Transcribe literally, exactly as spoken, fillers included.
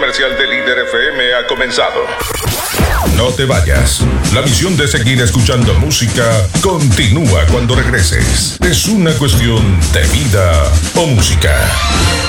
comercial de Líder F M ha comenzado. No te vayas. La misión de seguir escuchando música continúa cuando regreses. Es una cuestión de vida o música.